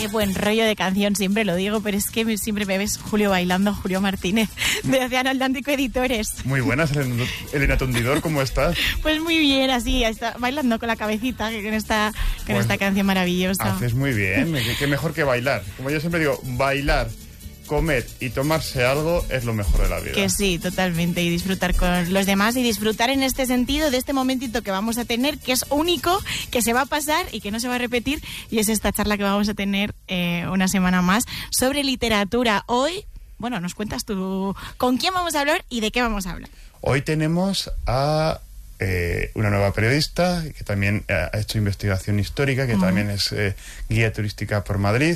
Qué buen rollo de canción, siempre lo digo, pero es que siempre me ves Julio bailando, Julio Martínez, de Océano Atlántico Editores. Muy buenas, Elena Tondidor, ¿cómo estás? Pues muy bien, así, está bailando con la cabecita, con esta canción maravillosa. Haces muy bien, qué mejor que bailar. Como yo siempre digo, bailar, comer y tomarse algo es lo mejor de la vida. Que sí, totalmente, y disfrutar con los demás y disfrutar en este sentido de este momentito que vamos a tener, que es único, que se va a pasar y que no se va a repetir, y es esta charla que vamos a tener una semana más sobre literatura. Hoy, bueno, nos cuentas tú con quién vamos a hablar y de qué vamos a hablar. Hoy tenemos a una nueva periodista que también ha hecho investigación histórica, que también es guía turística por Madrid.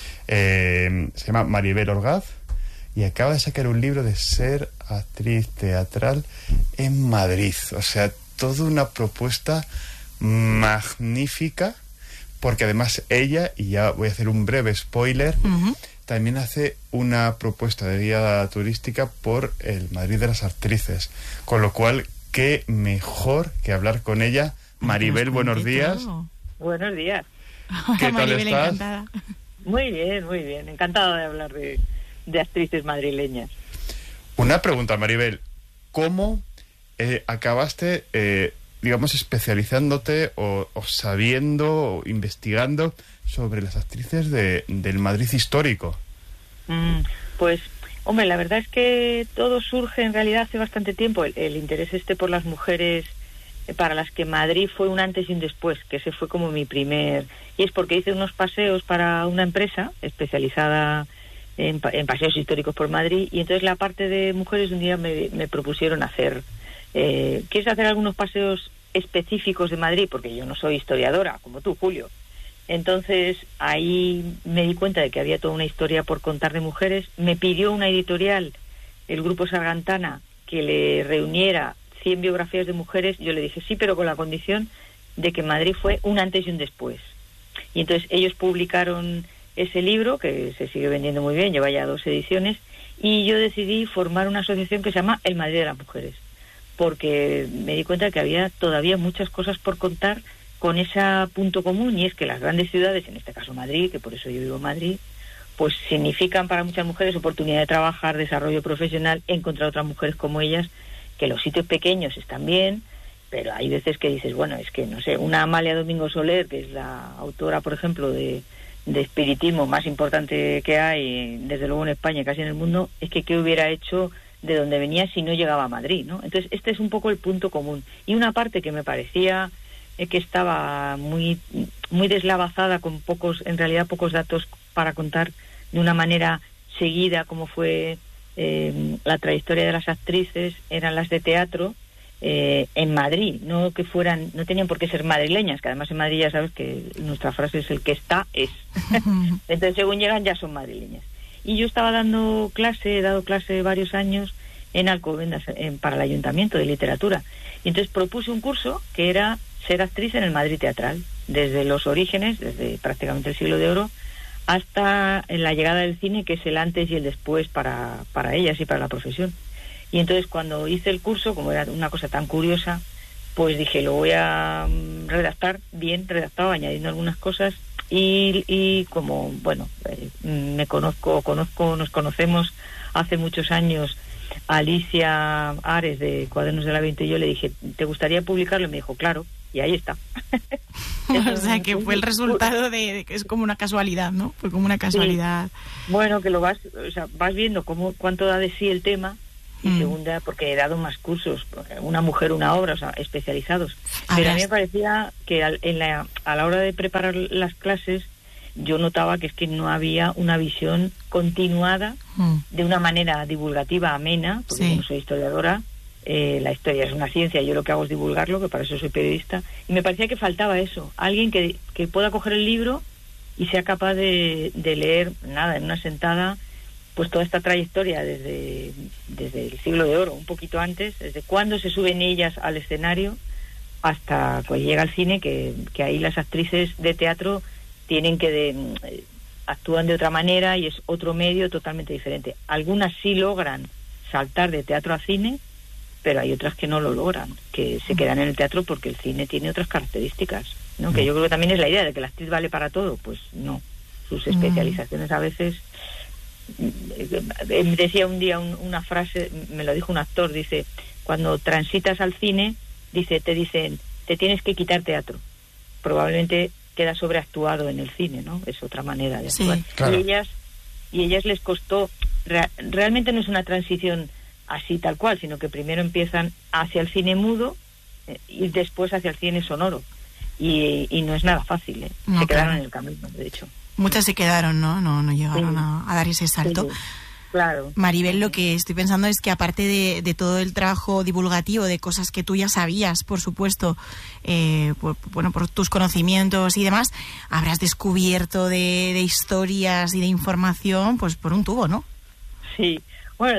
Se llama Maribel Orgaz y acaba de sacar un libro de ser actriz teatral en Madrid. O sea, toda una propuesta magnífica, porque además ella, y ya voy a hacer un breve spoiler, también hace una propuesta de guía turística por el Madrid de las actrices, con lo cual qué mejor que hablar con ella. Maribel, buenos días. Buenos días. ¿Qué tal Maribel, estás? encantada. Muy bien. Encantada de hablar de actrices madrileñas. Una pregunta, Maribel. ¿Cómo acabaste, digamos, especializándote o sabiendo o investigando sobre las actrices del Madrid histórico? Pues, hombre, la verdad es que todo surge en realidad hace bastante tiempo. El interés por las mujeres para las que Madrid fue un antes y un después, que ese fue como mi primer... Y es porque hice unos paseos para una empresa especializada en paseos históricos por Madrid, y entonces la parte de mujeres un día me propusieron hacer... ¿quieres hacer algunos paseos específicos de Madrid? Porque yo no soy historiadora, como tú, Julio. Entonces ahí me di cuenta de que había toda una historia por contar de mujeres. Me pidió una editorial, el Grupo Sargantana, que le reuniera 100 biografías de mujeres. Yo le dije sí, pero con la condición de que Madrid fue un antes y un después. Y entonces ellos publicaron ese libro, que se sigue vendiendo muy bien, lleva ya 2 ediciones, y yo decidí formar una asociación que se llama El Madrid de las Mujeres, porque me di cuenta que había todavía muchas cosas por contar con ese punto común, y es que las grandes ciudades, en este caso Madrid, que por eso yo vivo en Madrid, pues significan para muchas mujeres oportunidad de trabajar, desarrollo profesional, encontrar otras mujeres como ellas, que los sitios pequeños están bien, pero hay veces que dices, bueno, es que, no sé, una Amalia Domingo Soler, que es la autora, por ejemplo, de espiritismo más importante que hay, desde luego en España y casi en el mundo, es que qué hubiera hecho de donde venía si no llegaba a Madrid, ¿no? Entonces, este es un poco el punto común. Y una parte que me parecía que estaba muy deslavazada, con en realidad pocos datos para contar de una manera seguida, como fue la trayectoria de las actrices, eran las de teatro en Madrid, no tenían por qué ser madrileñas, que además en Madrid ya sabes que nuestra frase es el que está es. Entonces según llegan ya son madrileñas. Y yo he dado clase varios años en Alcobendas para el Ayuntamiento de Literatura, y entonces propuse un curso que era ser actriz en el Madrid teatral, desde los orígenes, desde prácticamente el siglo de oro, hasta la llegada del cine, que es el antes y el después para ellas y para la profesión. Y entonces cuando hice el curso, como era una cosa tan curiosa, pues dije, lo voy a redactar bien redactado, añadiendo algunas cosas, y como, bueno, nos conocemos hace muchos años, Alicia Ares de Cuadernos de la 20, y yo le dije, ¿te gustaría publicarlo? Y me dijo, claro, y ahí está. O sea, que fue el resultado de que es como una casualidad, ¿no? Fue como una casualidad. Sí. Bueno, que vas viendo cuánto da de sí el tema, y segunda, porque he dado más cursos, una mujer, una obra, o sea, especializados. Pero a mí me parecía que a la hora de preparar las clases, yo notaba que es que no había una visión continuada de una manera divulgativa, amena, porque como soy historiadora, la historia es una ciencia, yo lo que hago es divulgarlo, que para eso soy periodista, y me parecía que faltaba eso, alguien que pueda coger el libro y sea capaz de leer, en una sentada, pues toda esta trayectoria desde el siglo de oro, un poquito antes, desde cuándo se suben ellas al escenario hasta que llega al cine, que ahí las actrices de teatro tienen actúan de otra manera y es otro medio totalmente diferente. Algunas sí logran saltar de teatro a cine, pero hay otras que no lo logran, que se quedan en el teatro porque el cine tiene otras características, ¿no? Que yo creo que también es la idea de que la actriz vale para todo, pues no. sus especializaciones a veces. Me decía un día una frase, me lo dijo un actor, dice, cuando transitas al cine, dice, te dicen, te tienes que quitar teatro. Probablemente queda sobreactuado en el cine, ¿no? Es otra manera de actuar. Sí, claro. Y ellas les costó, realmente no es una transición así tal cual, sino que primero empiezan hacia el cine mudo y después hacia el cine sonoro. Y no es nada fácil, ¿eh? No, Se quedaron claro. en el camino, de hecho. Muchas se quedaron, ¿no? No llegaron Sí. a dar ese salto. Sí, claro. Maribel, lo que estoy pensando es que aparte de todo el trabajo divulgativo, de cosas que tú ya sabías, por supuesto, por tus conocimientos y demás, habrás descubierto de historias y de información, pues por un tubo, ¿no? Sí. Bueno,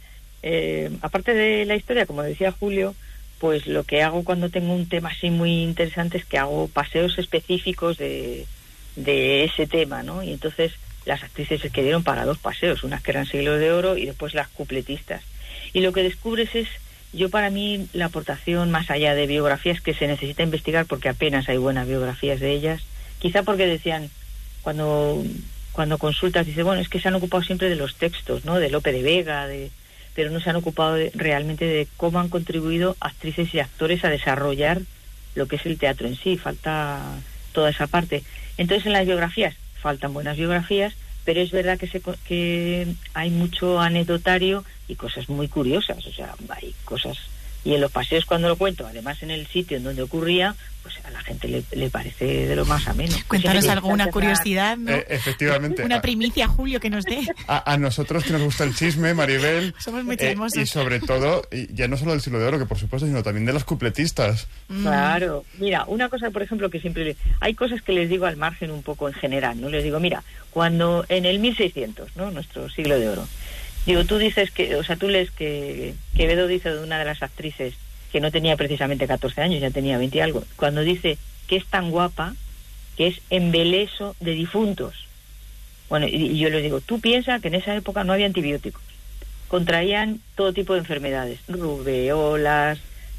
aparte de la historia, como decía Julio, pues lo que hago cuando tengo un tema así muy interesante es que hago paseos específicos de ese tema, ¿no? Y entonces las actrices se dieron para 2 paseos, unas que eran Siglos de Oro y después las cupletistas. Y lo que descubres es, yo para mí, la aportación más allá de biografías que se necesita investigar, porque apenas hay buenas biografías de ellas, quizá porque decían, cuando consultas, dice, bueno, es que se han ocupado siempre de los textos, ¿no? De Lope de Vega, pero no se han ocupado realmente de cómo han contribuido actrices y actores a desarrollar lo que es el teatro en sí. Falta toda esa parte. Entonces, en las biografías faltan buenas biografías, pero es verdad que hay mucho anecdotario y cosas muy curiosas, o sea, hay cosas. Y en los paseos, cuando lo cuento, además en el sitio en donde ocurría, pues a la gente le parece de lo más ameno. Cuéntanos Siempre alguna intentas curiosidad, ¿no? Efectivamente. Una primicia, Julio, que nos dé. A nosotros que nos gusta el chisme, Maribel. Somos muy chismosos. Y sobre todo, y ya no solo del Siglo de Oro, que por supuesto, sino también de las cupletistas. Claro, mira, una cosa, por ejemplo, que siempre hay cosas que les digo al margen un poco en general, ¿no? Les digo, mira, cuando en el 1600, ¿no? Nuestro Siglo de Oro, digo, tú dices que, o sea, tú lees que Quevedo dice de una de las actrices que no tenía precisamente 14 años, ya tenía 20 y algo, cuando dice que es tan guapa que es embeleso de difuntos. Bueno, y yo les digo, tú piensas que en esa época no había antibióticos, contraían todo tipo de enfermedades, rubeolas,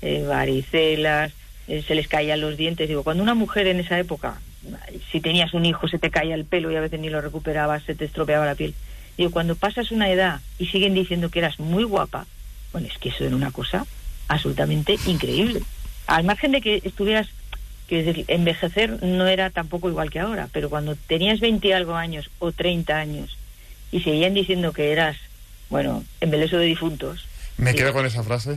varicelas, se les caían los dientes. Digo, cuando una mujer en esa época, si tenías un hijo se te caía el pelo y a veces ni lo recuperabas, se te estropeaba la piel. Digo, cuando pasas una edad y siguen diciendo que eras muy guapa, bueno, es que eso era una cosa absolutamente increíble. Al margen de que estuvieras, que envejecer no era tampoco igual que ahora, pero cuando tenías 20 y algo años o 30 años y seguían diciendo que eras, bueno, embeleso de difuntos. Me quedo con esa frase.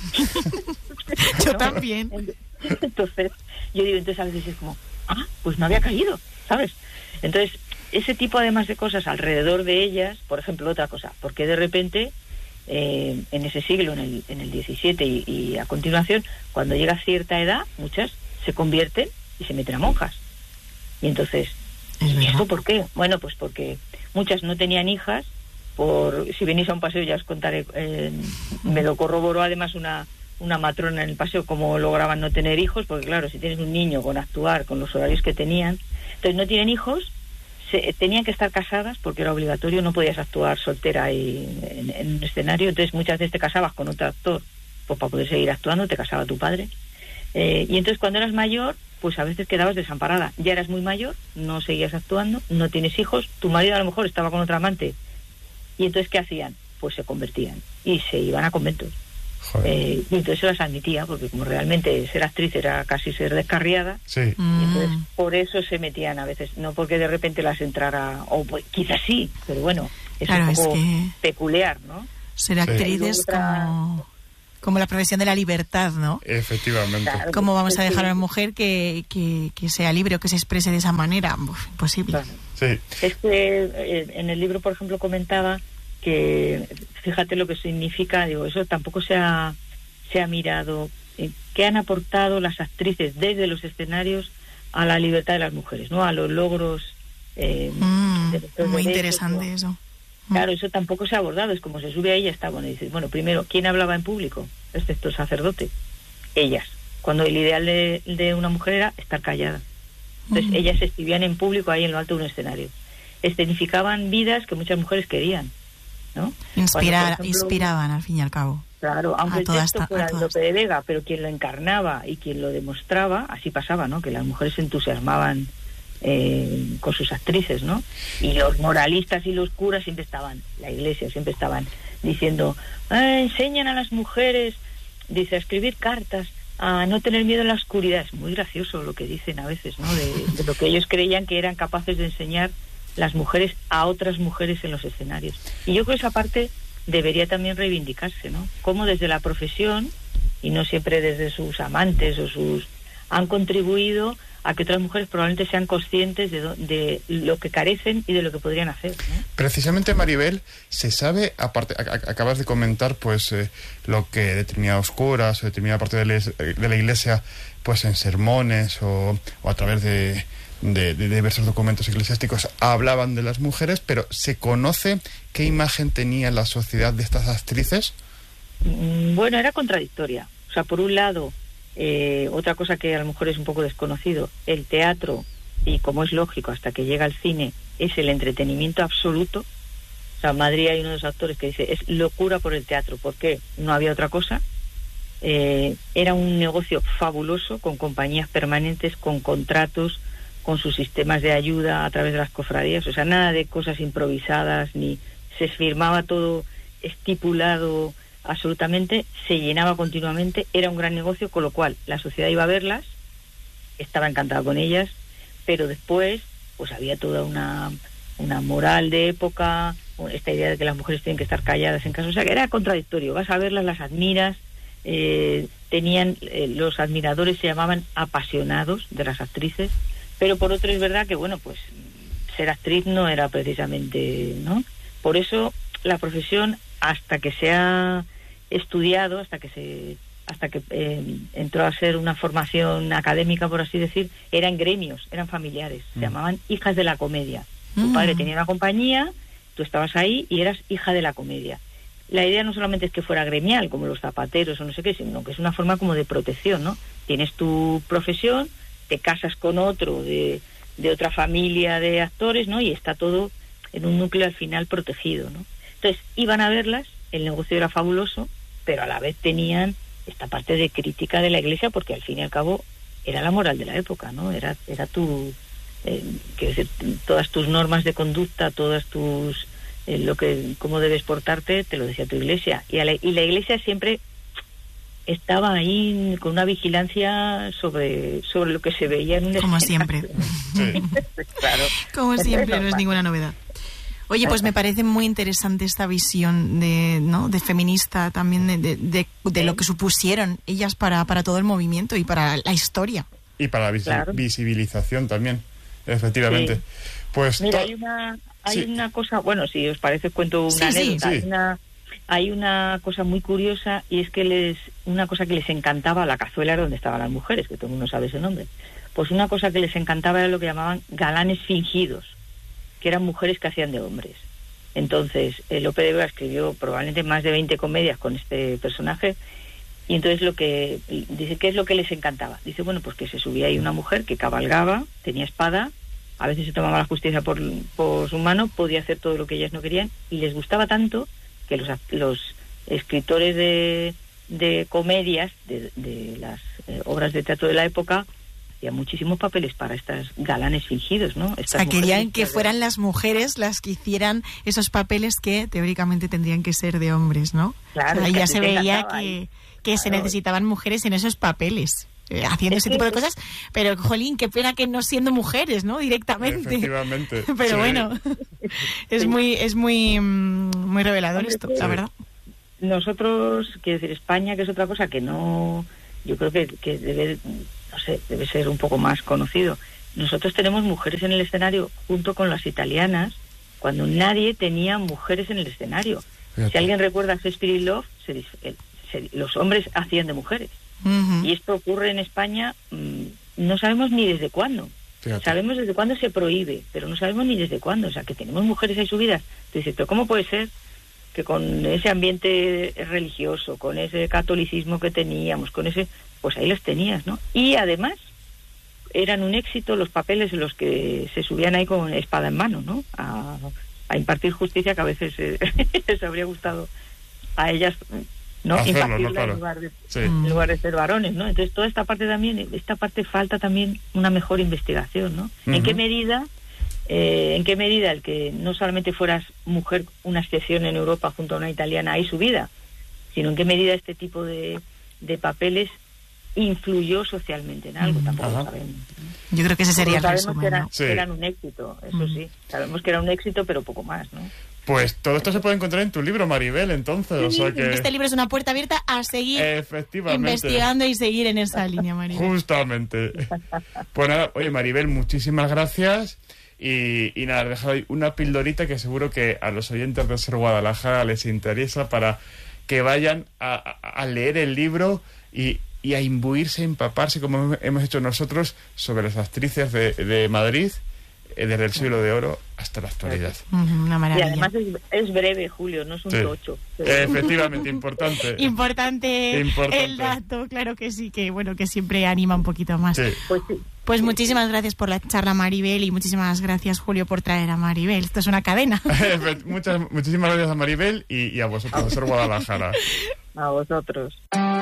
Yo también. Entonces, yo digo, entonces a veces es como, pues no había caído, ¿sabes? Entonces, ese tipo además de cosas alrededor de ellas, por ejemplo, otra cosa, porque de repente en ese siglo, en el 17 y a continuación, cuando llega a cierta edad, muchas se convierten y se meten a monjas. Y entonces, ¿y eso por qué? Bueno, pues porque muchas no tenían hijas. Si venís a un paseo ya os contaré, me lo corroboró además una matrona en el paseo, cómo lograban no tener hijos, porque claro, si tienes un niño con actuar, con los horarios que tenían, entonces no tienen hijos, tenían que estar casadas porque era obligatorio, no podías actuar soltera en un escenario, entonces muchas veces te casabas con otro actor, pues para poder seguir actuando, te casaba tu padre, y entonces cuando eras mayor, pues a veces quedabas desamparada, ya eras muy mayor, no seguías actuando, no tienes hijos, tu marido a lo mejor estaba con otra amante, y entonces ¿qué hacían? Pues se convertían y se iban a conventos. Y entonces se las admitía, porque como realmente ser actriz era casi ser descarriada, sí. Y entonces por eso se metían a veces, no porque de repente las entrara, o pues, quizás sí, pero bueno, es claro, un poco es que peculiar, ¿no? Ser actriz es como la profesión de la libertad, ¿no? Efectivamente. Claro, ¿cómo vamos a dejar a una mujer que sea libre o que se exprese de esa manera? Uf, imposible. Claro. Sí. Es que en el libro, por ejemplo, comentaba que, fíjate lo que significa, digo, eso tampoco se ha mirado, qué han aportado las actrices desde los escenarios a la libertad de las mujeres, ¿no? A los logros muy interesante, ¿no? Eso. Claro, eso tampoco se ha abordado, es como se sube ahí y está, bueno, y dices, bueno, primero, ¿quién hablaba en público? Excepto el sacerdote. Ellas. Cuando el ideal de una mujer era estar callada. Entonces, ellas escribían en público ahí en lo alto de un escenario. Escenificaban vidas que muchas mujeres querían, ¿no? Inspiraban, al fin y al cabo. Claro, aunque el texto fuera de Lope de Vega, pero quien lo encarnaba y quien lo demostraba, así pasaba, ¿no? Que las mujeres se entusiasmaban con sus actrices, ¿no? Y los moralistas y los curas siempre estaban, la Iglesia siempre estaban diciendo, enseñan a las mujeres, dice, a escribir cartas, a no tener miedo en la oscuridad. Es muy gracioso lo que dicen a veces, ¿no? De lo que ellos creían que eran capaces de enseñar las mujeres a otras mujeres en los escenarios. Y yo creo que esa parte debería también reivindicarse, ¿no? Cómo desde la profesión, y no siempre desde sus amantes o sus... han contribuido a que otras mujeres probablemente sean conscientes de lo que carecen y de lo que podrían hacer, ¿no? Precisamente, Maribel, se sabe, aparte, acabas de comentar, pues, lo que determinados curas o determinada parte de la Iglesia, pues, en sermones o a través de diversos documentos eclesiásticos hablaban de las mujeres, pero ¿se conoce qué imagen tenía la sociedad de estas actrices? Bueno, era contradictoria. O sea, por un lado, otra cosa que a lo mejor es un poco desconocido, el teatro, y como es lógico, hasta que llega al cine, es el entretenimiento absoluto. O sea, en Madrid hay uno de los actores que dice, es locura por el teatro. ¿Por qué? No había otra cosa. Era un negocio fabuloso, con compañías permanentes, con contratos, con sus sistemas de ayuda a través de las cofradías. O sea, nada de cosas improvisadas, ni se firmaba todo estipulado absolutamente, se llenaba continuamente, era un gran negocio, con lo cual la sociedad iba a verlas, estaba encantada con ellas, pero después pues había toda una moral de época, esta idea de que las mujeres tienen que estar calladas en casa, o sea que era contradictorio. Vas a verlas, las admiras, tenían los admiradores se llamaban apasionados de las actrices, pero por otro es verdad que bueno, pues ser actriz no era precisamente, ¿no? Por eso la profesión, hasta que se ha estudiado, hasta que entró a ser una formación académica, por así decir, eran gremios, eran familiares, se llamaban hijas de la comedia. Tu padre tenía una compañía, tú estabas ahí y eras hija de la comedia. La idea no solamente es que fuera gremial, como los zapateros o no sé qué, sino que es una forma como de protección, ¿no? Tienes tu profesión, te casas con otro de otra familia de actores, ¿no? Y está todo en un núcleo al final protegido, ¿no? Entonces iban a verlas, el negocio era fabuloso, pero a la vez tenían esta parte de crítica de la Iglesia, porque al fin y al cabo era la moral de la época, ¿no? Era tu quiero decir, todas tus normas de conducta, todas tus cómo debes portarte, te lo decía tu Iglesia, y la Iglesia siempre estaba ahí con una vigilancia sobre lo que se veía en un como escenario. Siempre. Sí. Claro. Como siempre, no es ninguna novedad. Oye, pues me parece muy interesante esta visión de feminista también, de lo que supusieron ellas para todo el movimiento y para la historia. Y para la visibilización también, efectivamente. Sí. Pues mira, hay una cosa, bueno, si os parece cuento una anécdota. Sí. Hay una cosa muy curiosa, y es que una cosa que les encantaba, la cazuela era donde estaban las mujeres, que todo el mundo sabe ese nombre. Pues una cosa que les encantaba era lo que llamaban galanes fingidos, que eran mujeres que hacían de hombres. Entonces, Lope de Vega escribió probablemente más de 20 comedias con este personaje, y entonces dice, ¿qué es lo que les encantaba? Dice, bueno, pues que se subía ahí una mujer que cabalgaba, tenía espada, a veces se tomaba la justicia por su mano, podía hacer todo lo que ellas no querían, y les gustaba tanto que los escritores de comedias, de las obras de teatro de la época, hacían muchísimos papeles para estas galanes fingidos, ¿no? O sea, querían que fueran las mujeres las que hicieran esos papeles que teóricamente tendrían que ser de hombres, ¿no? Claro, o sea, ya se veía que se claro, necesitaban mujeres en esos papeles, haciendo ese tipo de cosas, pero jolín, qué pena que no siendo mujeres, ¿no? Directamente. Efectivamente. Pero sí. bueno, es muy revelador esto, la verdad. Nosotros, quiero decir, España, que es otra cosa que no, yo creo que debe, no sé, debe ser un poco más conocido. Nosotros tenemos mujeres en el escenario junto con las italianas, cuando nadie tenía mujeres en el escenario. Fíjate. Si alguien recuerda Shakespeare in Love, los hombres hacían de mujeres. Uh-huh. Y esto ocurre en España, no sabemos ni desde cuándo. Fíjate. Sabemos desde cuándo se prohíbe, pero no sabemos ni desde cuándo. O sea, que tenemos mujeres ahí subidas. Tú dices, pero ¿cómo puede ser que con ese ambiente religioso, con ese catolicismo que teníamos, pues ahí las tenías, ¿no? Y además eran un éxito los papeles en los que se subían ahí con espada en mano, ¿no? A impartir justicia, que a veces les habría gustado a ellas ¿no? Hacerlo, Impartirla ¿no? Claro. en lugar de ser varones, ¿no? Entonces toda esta parte falta también una mejor investigación, ¿no? Uh-huh. ¿En qué medida el que no solamente fueras mujer una excepción en Europa junto a una italiana hay su vida, sino en qué medida este tipo de papeles influyó socialmente en algo? Tampoco lo sabemos, ¿no? Yo creo que ese sería el sabemos resumen, que eran un éxito, eso sí, sabemos que era un éxito, pero poco más, ¿no? Pues todo esto se puede encontrar en tu libro, Maribel, entonces. Sí, o sea que... Este libro es una puerta abierta a seguir Efectivamente. investigando y seguir en esa línea, Maribel. Justamente. Pues nada, oye, Maribel, muchísimas gracias. Y nada, dejad ahí una pildorita que seguro que a los oyentes de Ser Guadalajara les interesa para que vayan a leer el libro y a imbuirse, a empaparse, como hemos hecho nosotros, sobre las actrices de Madrid, desde el siglo de oro hasta la actualidad. Una maravilla. Y además es breve, Julio, no es un tocho. Efectivamente, importante. Importante el dato, claro que sí, que bueno, que siempre anima un poquito más. Sí. Pues muchísimas gracias por la charla, Maribel, y muchísimas gracias, Julio, por traer a Maribel. Esto es una cadena. Muchísimas gracias a Maribel y a vosotros, a Ser Guadalajara. A vosotros.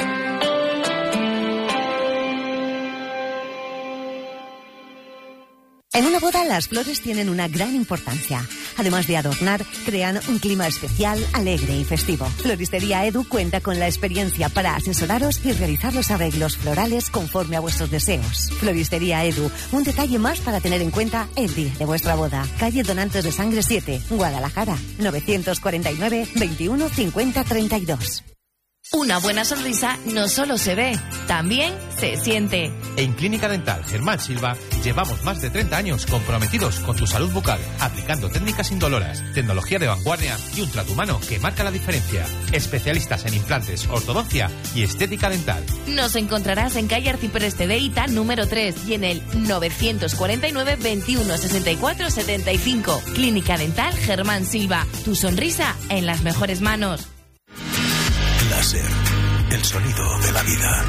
En una boda las flores tienen una gran importancia. Además de adornar, crean un clima especial, alegre y festivo. Floristería Edu cuenta con la experiencia para asesoraros y realizar los arreglos florales conforme a vuestros deseos. Floristería Edu, un detalle más para tener en cuenta el día de vuestra boda. Calle Donantes de Sangre 7, Guadalajara, 949 21 50 32. Una buena sonrisa no solo se ve, también se siente. En Clínica Dental Germán Silva llevamos más de 30 años comprometidos con tu salud bucal, aplicando técnicas indoloras, tecnología de vanguardia y un trato humano que marca la diferencia. Especialistas en implantes, ortodoncia y estética dental. Nos encontrarás en calle Arcipreste de Ita, número 3, y en el 949 21 64 75. Clínica Dental Germán Silva. Tu sonrisa en las mejores manos. Láser, el sonido de la vida.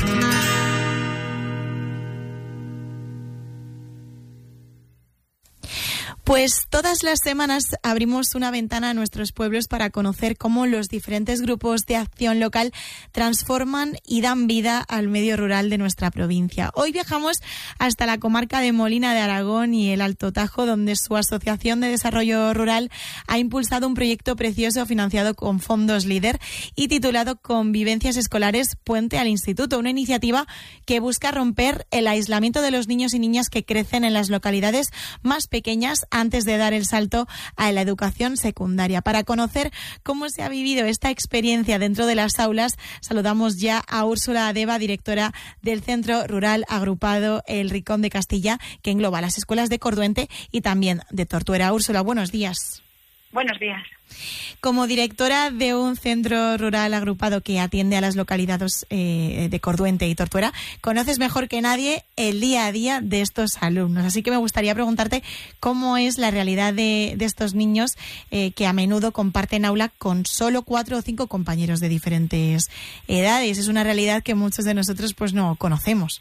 Pues todas las semanas abrimos una ventana a nuestros pueblos para conocer cómo los diferentes grupos de acción local transforman y dan vida al medio rural de nuestra provincia. Hoy viajamos hasta la comarca de Molina de Aragón y el Alto Tajo, donde su Asociación de Desarrollo Rural ha impulsado un proyecto precioso financiado con fondos LEADER y titulado Convivencias Escolares Puente al Instituto, una iniciativa que busca romper el aislamiento de los niños y niñas que crecen en las localidades más pequeñas antes de dar el salto a la educación secundaria. Para conocer cómo se ha vivido esta experiencia dentro de las aulas, saludamos ya a Úrsula Adeba, directora del Centro Rural Agrupado El Ricón de Castilla, que engloba las escuelas de Corduente y también de Tortuera. Úrsula, buenos días. Buenos días. Como directora de un centro rural agrupado que atiende a las localidades de Corduente y Tortuera, conoces mejor que nadie el día a día de estos alumnos. Así que me gustaría preguntarte cómo es la realidad de estos niños que a menudo comparten aula con solo 4 o 5 compañeros de diferentes edades. Es una realidad que muchos de nosotros pues no conocemos.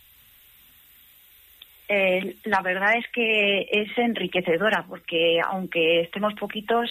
La verdad es que es enriquecedora porque aunque estemos poquitos,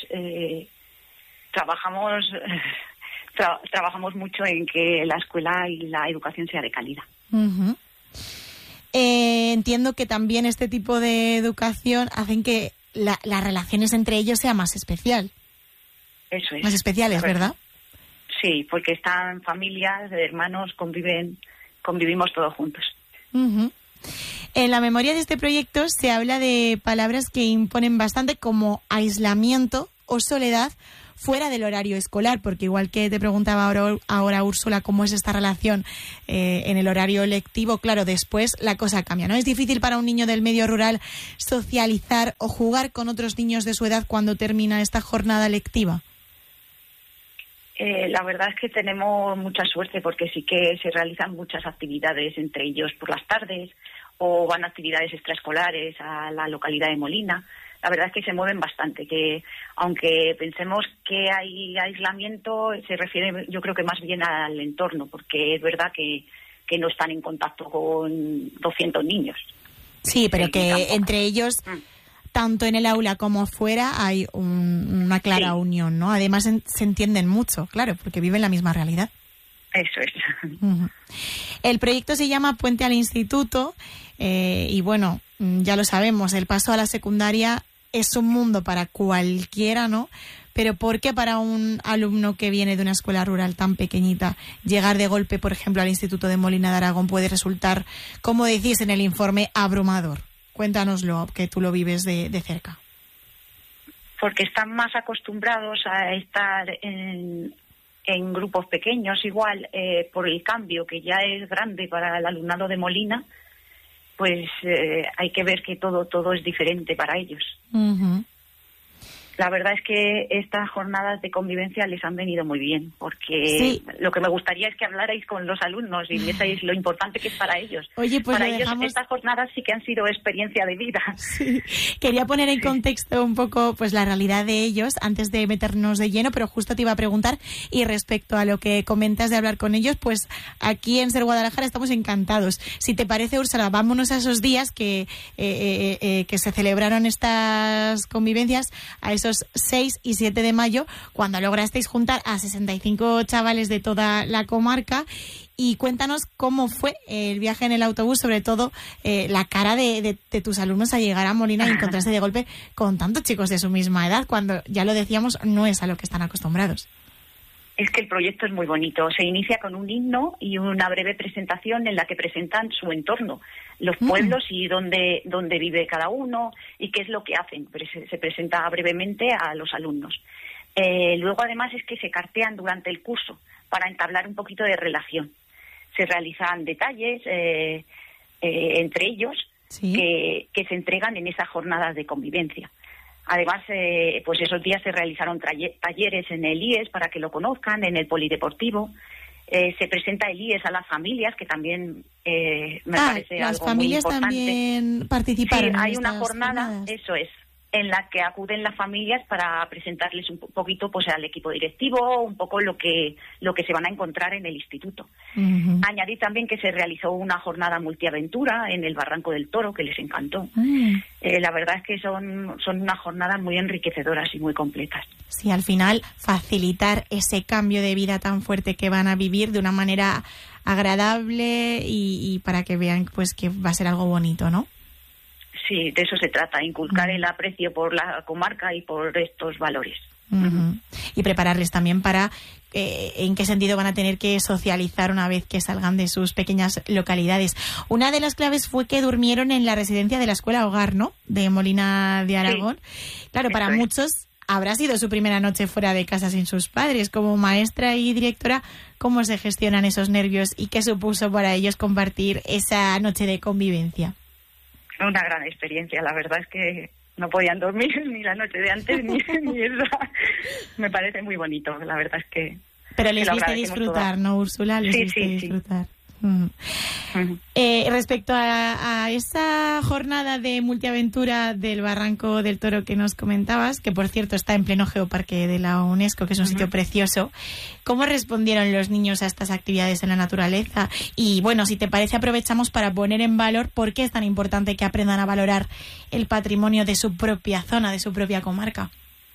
trabajamos mucho en que la escuela y la educación sea de calidad. Uh-huh. Entiendo que también este tipo de educación hacen que las relaciones entre ellos sea más especial. Eso es. Más especiales, ¿verdad? Sí, porque están familias, hermanos, convivimos todos juntos. Uh-huh. En la memoria de este proyecto se habla de palabras que imponen bastante, como aislamiento o soledad fuera del horario escolar, porque igual que te preguntaba ahora Úrsula cómo es esta relación en el horario lectivo, claro, después la cosa cambia, ¿no? Es difícil para un niño del medio rural socializar o jugar con otros niños de su edad cuando termina esta jornada lectiva. La verdad es que tenemos mucha suerte porque sí que se realizan muchas actividades entre ellos por las tardes o van a actividades extraescolares a la localidad de Molina. La verdad es que se mueven bastante, que aunque pensemos que hay aislamiento, se refiere yo creo que más bien al entorno, porque es verdad que no están en contacto con 200 niños. Sí, pero que entre ellos, tanto en el aula como fuera, hay una clara unión, ¿no? Además se entienden mucho, claro, porque viven la misma realidad. Eso es. El proyecto se llama Puente al Instituto y bueno, ya lo sabemos, el paso a la secundaria es un mundo para cualquiera, ¿no? Pero ¿por qué para un alumno que viene de una escuela rural tan pequeñita llegar de golpe, por ejemplo, al Instituto de Molina de Aragón puede resultar, como decís en el informe, abrumador? Cuéntanoslo, que tú lo vives de cerca. Porque están más acostumbrados a estar en grupos pequeños, igual, por el cambio que ya es grande para el alumnado de Molina, pues hay que ver que todo es diferente para ellos. Uh-huh. La verdad es que estas jornadas de convivencia les han venido muy bien, porque sí. Lo que me gustaría es que hablarais con los alumnos y vieseis lo importante que es para ellos. Oye, pues para lo ellos dejamos... estas jornadas sí que han sido experiencia de vida. Sí. Quería poner en contexto un poco pues la realidad de ellos antes de meternos de lleno, pero justo te iba a preguntar, y respecto a lo que comentas de hablar con ellos, pues aquí en Ser Guadalajara estamos encantados. Si te parece, Úrsula, vámonos a esos días que se celebraron estas convivencias, a esos 6 y 7 de mayo, cuando lograsteis juntar a 65 chavales de toda la comarca. Y cuéntanos cómo fue el viaje en el autobús, sobre todo la cara de tus alumnos a llegar a Molina y encontrarse de golpe con tantos chicos de su misma edad, cuando, ya lo decíamos, no es a lo que están acostumbrados. Es que el proyecto es muy bonito. Se inicia con un himno y una breve presentación en la que presentan su entorno, los pueblos y dónde vive cada uno y qué es lo que hacen. Se presenta brevemente a los alumnos. Luego, además, es que se cartean durante el curso para entablar un poquito de relación. Se realizan detalles entre ellos, ¿sí?, que se entregan en esas jornadas de convivencia. Además, pues esos días se realizaron talleres en el IES para que lo conozcan, en el polideportivo. Se presenta el IES a las familias, que también me parece algo muy importante. Las familias también participaron. Sí, hay una jornadas. Eso es, en la que acuden las familias para presentarles un poquito pues al equipo directivo, un poco lo que se van a encontrar en el instituto. Uh-huh. Añadí también que se realizó una jornada multiaventura en el Barranco del Toro, que les encantó. La verdad es que son unas jornadas muy enriquecedoras y muy completas. Sí, al final facilitar ese cambio de vida tan fuerte que van a vivir de una manera agradable y para que vean pues que va a ser algo bonito, ¿no? Sí, de eso se trata, inculcar el aprecio por la comarca y por estos valores. Uh-huh. Y prepararles también para en qué sentido van a tener que socializar una vez que salgan de sus pequeñas localidades. Una de las claves fue que durmieron en la residencia de la escuela hogar, ¿no?, de Molina de Aragón. Sí, claro, para muchos habrá sido su primera noche fuera de casa sin sus padres. Como maestra y directora, ¿cómo se gestionan esos nervios y qué supuso para ellos compartir esa noche de convivencia? Una gran experiencia, la verdad es que no podían dormir ni la noche de antes ni esa. Me parece muy bonito, la verdad es que... Pero les viste disfrutar, ¿no, Úrsula? Les viste disfrutar. Sí. Respecto a esa jornada de multiaventura del Barranco del Toro que nos comentabas, que por cierto está en pleno geoparque de la UNESCO, que es un sitio precioso, ¿cómo respondieron los niños a estas actividades en la naturaleza? Y bueno, si te parece, aprovechamos para poner en valor por qué es tan importante que aprendan a valorar el patrimonio de su propia zona, de su propia comarca.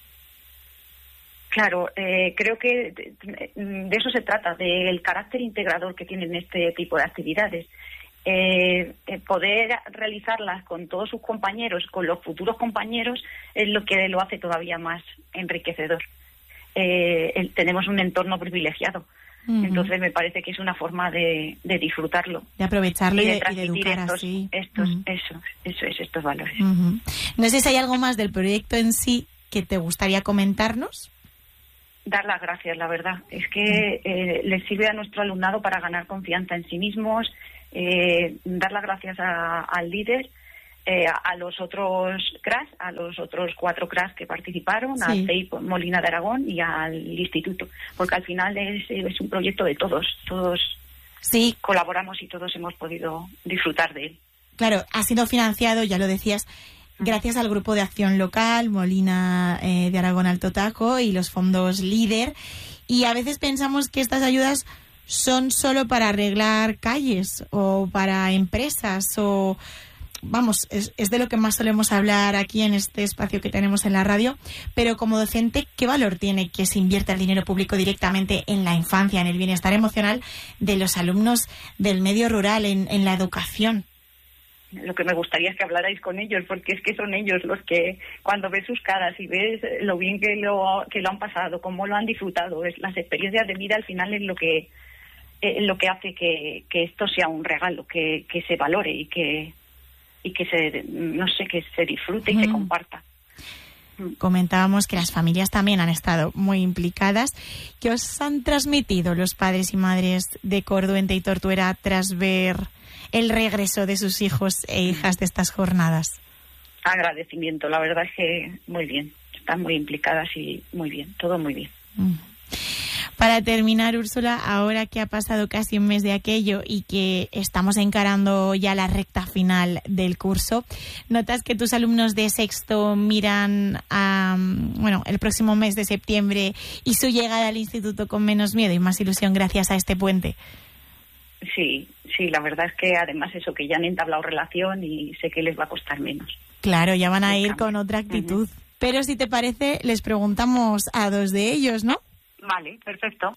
Claro, creo que de eso se trata, del carácter integrador que tienen este tipo de actividades. Poder realizarlas con todos sus compañeros, con los futuros compañeros, es lo que lo hace todavía más enriquecedor. Tenemos un entorno privilegiado. Uh-huh. Entonces me parece que es una forma de disfrutarlo. De aprovecharlo y de educar así. Estos valores. Uh-huh. No sé si hay algo más del proyecto en sí que te gustaría comentarnos. Dar las gracias, la verdad. Es que les sirve a nuestro alumnado para ganar confianza en sí mismos, dar las gracias al líder, a los otros CRAS, a los otros 4 CRAS que participaron, a CEIP Molina de Aragón y al instituto, porque al final es un proyecto de todos colaboramos y todos hemos podido disfrutar de él. Claro, ha sido financiado, ya lo decías, gracias al Grupo de Acción Local, Molina de Aragón Alto Tajo y los fondos LEADER. Y a veces pensamos que estas ayudas son solo para arreglar calles o para empresas o vamos, es de lo que más solemos hablar aquí en este espacio que tenemos en la radio, pero como docente, ¿qué valor tiene que se invierta el dinero público directamente en la infancia, en el bienestar emocional de los alumnos del medio rural, en la educación? Lo que me gustaría es que hablarais con ellos, porque es que son ellos los que, cuando ves sus caras y ves lo bien que lo han pasado, cómo lo han disfrutado, las experiencias de vida al final es lo que hace que esto sea un regalo, que se valore y que se disfrute y se comparta. Comentábamos que las familias también han estado muy implicadas. ¿Qué os han transmitido los padres y madres de Corduente y Tortuera tras ver el regreso de sus hijos e hijas de estas jornadas? Agradecimiento, la verdad es que muy bien, están muy implicadas y muy bien, todo muy bien. Para terminar, Úrsula, ahora que ha pasado casi un mes de aquello y que estamos encarando ya la recta final del curso, ¿notas que tus alumnos de sexto miran a, el próximo mes de septiembre y su llegada al instituto con menos miedo y más ilusión gracias a este puente? Sí, la verdad es que además eso, que ya han entablado relación y sé que les va a costar menos. Claro, ya van a ir con otra actitud. Pero si te parece, les preguntamos a dos de ellos, ¿no? Vale, perfecto.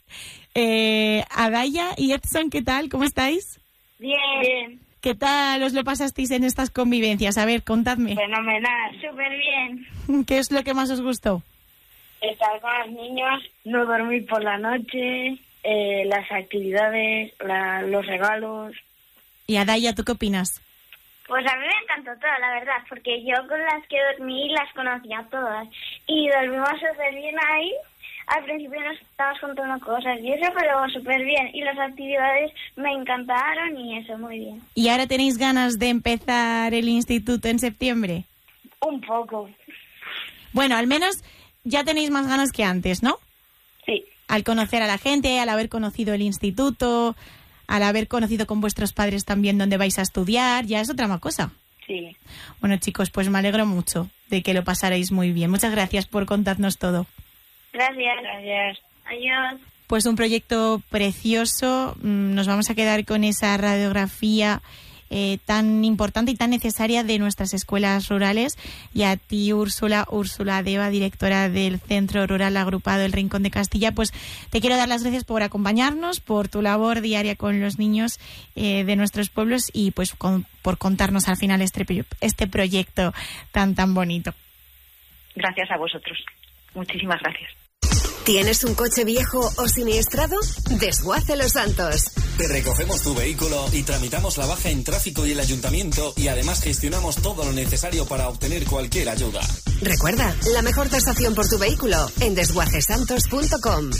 Adaya y Edson, ¿qué tal? ¿Cómo estáis? Bien. ¿Qué tal os lo pasasteis en estas convivencias? A ver, contadme. Fenomenal, súper bien. ¿Qué es lo que más os gustó? Estar con los niños, no dormir por la noche, las actividades, los regalos. Y Adaya, ¿tú qué opinas? Pues a mí me encantó todo, la verdad, porque yo con las que dormí las conocía todas. Y dormimos súper bien ahí. Al principio nos estábamos contando cosas y eso, pero súper bien. Y las actividades me encantaron y eso, muy bien. ¿Y ahora tenéis ganas de empezar el instituto en septiembre? Un poco. Bueno, al menos ya tenéis más ganas que antes, ¿no? Sí. Al conocer a la gente, al haber conocido el instituto, al haber conocido con vuestros padres también dónde vais a estudiar, ya es otra cosa. Sí. Bueno, chicos, pues me alegro mucho de que lo pasaréis muy bien. Muchas gracias por contarnos todo. Gracias. Adiós. Pues un proyecto precioso. Nos vamos a quedar con esa radiografía tan importante y tan necesaria de nuestras escuelas rurales. Y a ti, Úrsula Deva, directora del Centro Rural Agrupado El Rincón de Castilla, pues te quiero dar las gracias por acompañarnos, por tu labor diaria con los niños de nuestros pueblos y pues por contarnos al final este proyecto tan bonito. Gracias a vosotros. Muchísimas gracias. ¿Tienes un coche viejo o siniestrado? Desguace Los Santos. Te recogemos tu vehículo y tramitamos la baja en tráfico y el ayuntamiento y además gestionamos todo lo necesario para obtener cualquier ayuda. Recuerda, la mejor tasación por tu vehículo en desguacesantos.com.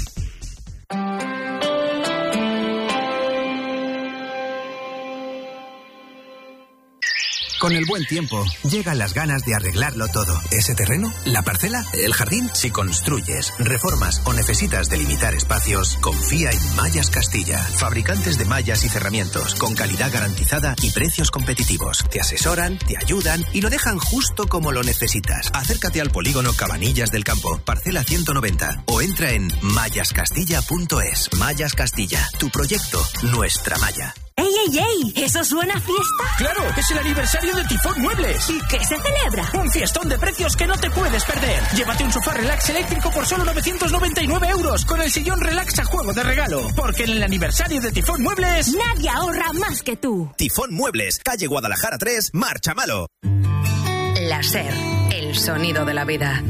Con el buen tiempo, llegan las ganas de arreglarlo todo. ¿Ese terreno? ¿La parcela? ¿El jardín? Si construyes, reformas o necesitas delimitar espacios, confía en Mallas Castilla. Fabricantes de mallas y cerramientos, con calidad garantizada y precios competitivos. Te asesoran, te ayudan y lo dejan justo como lo necesitas. Acércate al polígono Cabanillas del Campo, parcela 190, o entra en mallascastilla.es. Mallas Castilla, tu proyecto, nuestra malla. ¡Ey! ¿Eso suena a fiesta? ¡Claro! ¡Es el aniversario de Tifón Muebles! ¿Y qué se celebra? Un fiestón de precios que no te puedes perder. Llévate un sofá relax eléctrico por solo 999 euros con el sillón relax a juego de regalo. Porque en el aniversario de Tifón Muebles... nadie ahorra más que tú. Tifón Muebles, calle Guadalajara 3, Marchamalo. La SER, el sonido de la vida.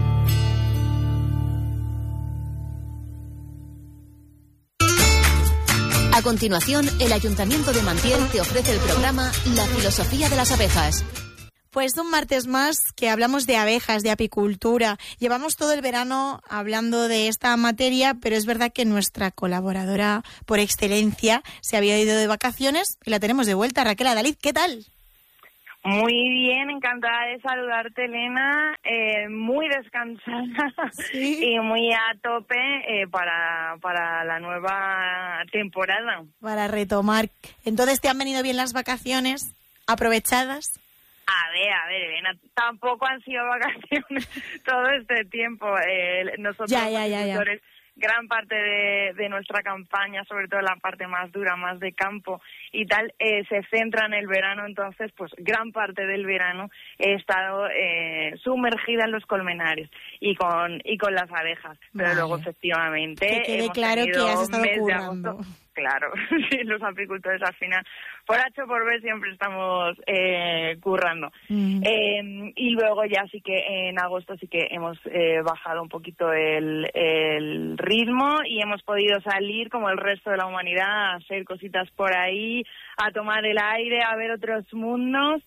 A continuación, el Ayuntamiento de Mantiel te ofrece el programa La filosofía de las abejas. Pues un martes más que hablamos de abejas, de apicultura. Llevamos todo el verano hablando de esta materia, pero es verdad que nuestra colaboradora por excelencia se había ido de vacaciones y la tenemos de vuelta. Raquel Adalid, ¿qué tal? Muy bien, encantada de saludarte, Elena, muy descansada y muy a tope para la nueva temporada. Para retomar. Entonces, ¿te han venido bien las vacaciones aprovechadas? A ver, Elena, tampoco han sido vacaciones todo este tiempo. Nosotros, Ya. gran parte de nuestra campaña, sobre todo la parte más dura, más de campo y tal, se centra en el verano. Entonces, pues gran parte del verano he estado sumergida en los colmenares y con las abejas. Pero luego, efectivamente, que quede claro que has estado currando. Claro, sí, los apicultores al final, por H o por B, siempre estamos currando. Y luego ya sí que en agosto sí que hemos bajado un poquito el ritmo y hemos podido salir como el resto de la humanidad a hacer cositas por ahí, a tomar el aire, a ver otros mundos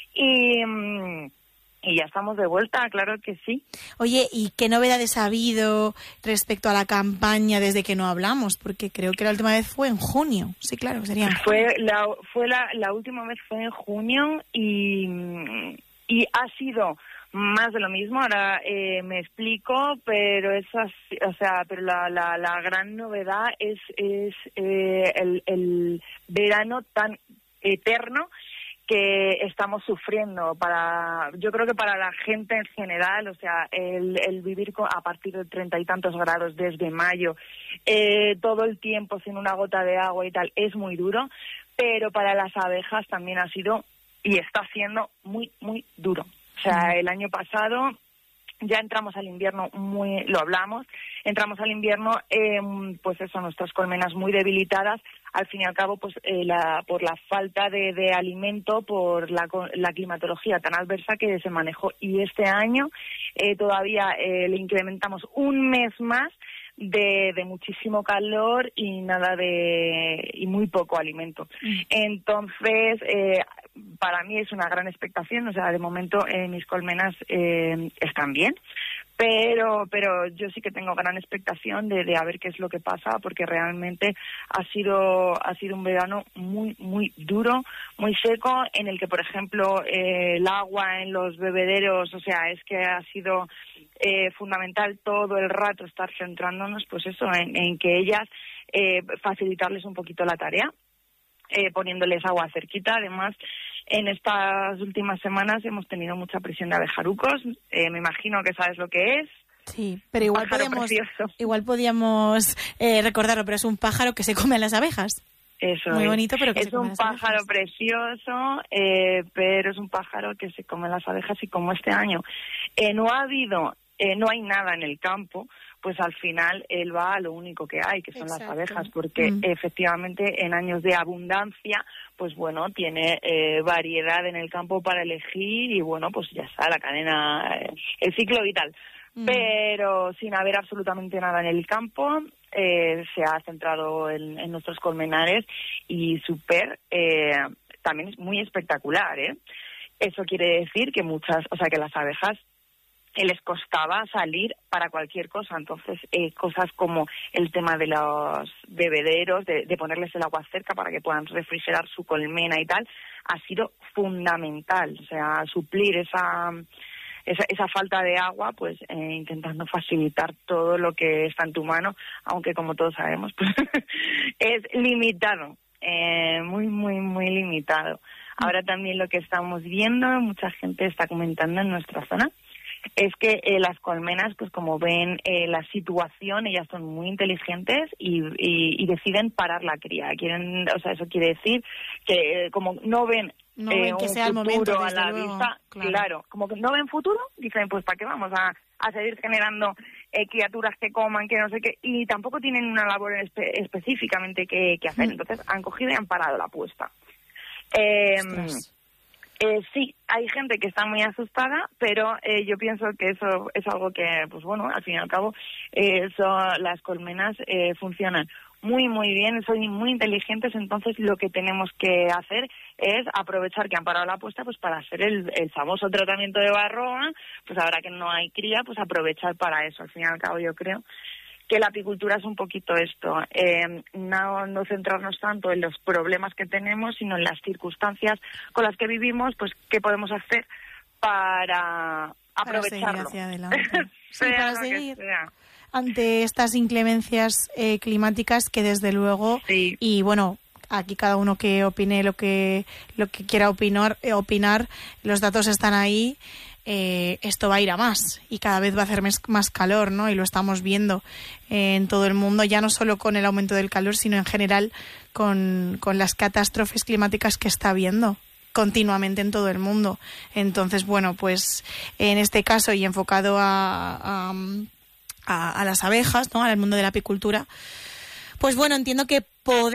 y ya estamos de vuelta, claro que sí. Oye, ¿y qué novedades ha habido respecto a la campaña desde que no hablamos? Porque creo que la última vez fue en junio. Sí, claro, sería en junio. La última vez fue en junio y ha sido más de lo mismo. Ahora me explico, pero pero la gran novedad es el verano tan eterno que estamos sufriendo. Yo creo que para la gente en general, o sea, el vivir a partir de 30 y tantos grados desde mayo, todo el tiempo sin una gota de agua y tal, es muy duro, pero para las abejas también ha sido y está siendo muy, muy duro. O sea, el año pasado ya entramos al invierno entramos al invierno, pues eso, nuestras colmenas muy debilitadas, al fin y al cabo, pues por la falta de alimento, por la climatología tan adversa que se manejó. Y este año todavía le incrementamos un mes más de muchísimo calor y y muy poco alimento. Entonces, para mí es una gran expectación. O sea, de momento mis colmenas están bien, pero yo sí que tengo gran expectación de a ver qué es lo que pasa, porque realmente ha sido un verano muy, muy duro, muy seco, en el que, por ejemplo, el agua en los bebederos, o sea, es que ha sido fundamental todo el rato estar centrándonos, pues eso, en que ellas, facilitarles un poquito la tarea, poniéndoles agua cerquita. Además, en estas últimas semanas hemos tenido mucha presión de abejarucos. Me imagino que sabes lo que es. Sí, pero igual podíamos recordarlo, pero es un pájaro que se come a las abejas. Eso muy bonito, pero que es un pájaro precioso, pero es un pájaro que se come a las abejas. Y como este año no hay nada en el campo, pues al final él va a lo único que hay, que son las abejas, porque efectivamente en años de abundancia, pues bueno, tiene variedad en el campo para elegir y bueno, pues ya está la cadena, el ciclo vital. Pero sin haber absolutamente nada en el campo, se ha centrado en nuestros colmenares y también es muy espectacular, ¿eh? Eso quiere decir que que las abejas les costaba salir para cualquier cosa. Entonces, cosas como el tema de los bebederos, de ponerles el agua cerca para que puedan refrigerar su colmena y tal, ha sido fundamental. O sea, suplir esa falta de agua, pues intentando facilitar todo lo que está en tu mano, aunque como todos sabemos, pues es limitado, muy, muy, muy limitado. Ahora también lo que estamos viendo, mucha gente está comentando en nuestra zona, es que las colmenas, pues como ven la situación, ellas son muy inteligentes y deciden parar la cría. Eso quiere decir que como no ven que un sea el momento futuro a la vista, claro, como que no ven futuro, dicen, pues ¿para qué vamos a seguir generando criaturas que coman, que no sé qué? Y tampoco tienen una labor específicamente que hacer, entonces han cogido y han parado la apuesta. Sí, hay gente que está muy asustada, pero yo pienso que eso es algo que, pues bueno, al fin y al cabo, las colmenas funcionan muy, muy bien, son muy inteligentes. Entonces lo que tenemos que hacer es aprovechar que han parado la apuesta, pues para hacer el famoso tratamiento de Varroa, pues ahora que no hay cría, pues aprovechar para eso. Al fin y al cabo yo creo que la apicultura es un poquito esto, no centrarnos tanto en los problemas que tenemos, sino en las circunstancias con las que vivimos, pues qué podemos hacer para aprovecharlo. Seguir hacia adelante. Para seguir ante estas inclemencias climáticas que desde luego, y bueno, aquí cada uno que opine lo que quiera opinar, los datos están ahí. esto va a ir a más y cada vez va a hacer más calor, ¿no? Y lo estamos viendo en todo el mundo, ya no solo con el aumento del calor, sino en general con las catástrofes climáticas que está habiendo continuamente en todo el mundo. Entonces, bueno, pues en este caso y enfocado a las abejas, ¿no? Al mundo de la apicultura, pues bueno, entiendo que